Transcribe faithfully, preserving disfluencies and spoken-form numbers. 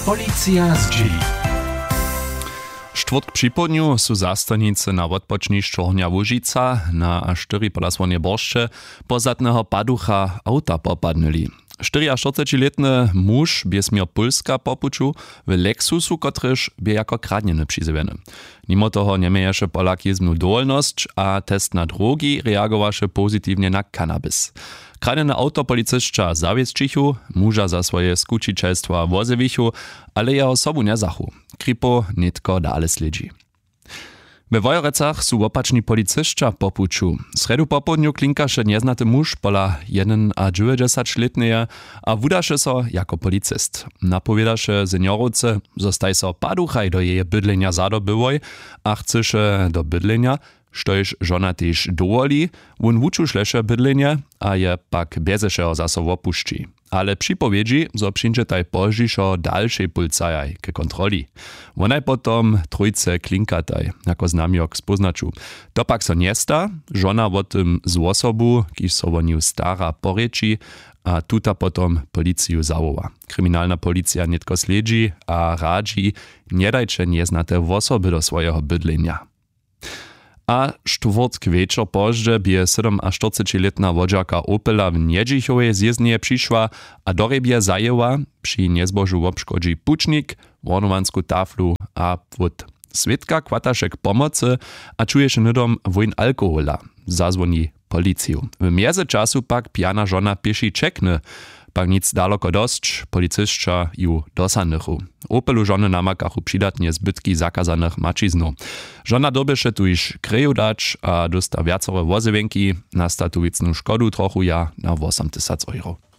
Policja z G. Czwartk przy południu są zastanicy na odpoczniszczu Hornia Łužica na cztery polasłonie Borszcze pozadnego paducha auta popadnęli. czterdziestoletni muž bez miał Polska popuczu w Lexusu, kotryż bie jako kradnieny przyzywiony. Mimo toho nie mieješe Polak jezmnu dowolność, a test na drogi reagowaše pozytywnie na kanabis. Kradniene auto policystka zawiesčichu, muža za swoje skučiteľstva wozewichu, ale jeho sobu nie zachu. Kripo nitko dale sledzi. We Wojorecach są opaczni policystka popuczu. Sredu popodniu klinkaše nieznaty muž pola dziewięćdziesięcioletneje, a wudaše so jako policyst. Napowiedaše seniorowce, zostaj so paduchaj do jej bydlenia zadobywoj, a chceše do bydlenia, štož žona tež dovoli, on wučušleše bydlenie, a je pak bezešeho zaso opušči. Ale připowiedzi, zo přińcze taj požišo dalszej pulcajaj ke kontroli. Onaj potom trójce klinkataj, jako znamiok spoznaču. To pak so niesta, žona o tym z osobu, kiž so o niu stara porječi, a tuta potom policiju zawoła. Kryminalna policja nitko sledzi, a radzi, nie dajcie nieznate osoby do swojego bydlenia. A štvrtk večer požde bie sedemstočtrидцатletna wodžarka Opela w Niedźichovej zjezdnie přišła, a do rebie zajęła przy niezbożu obszkodzi pucznik, warnowansku taflu a płot. Svědka kwataszek pomocy, a čuješe nydom wojn alkohola. Zazwoni policiju. W międzyczasu pak pijana żona pieši čekny, pak nic daleko dosć, policystka ju dosannychu. Opelu żony namakachu přidatnie zbytki zakazanych mačiznów. Żona dobieše tu iż kreju dać, a dosta wiacore wozewenki, nasta tu vicnu szkodu trochu ja na osem tysięcy euro.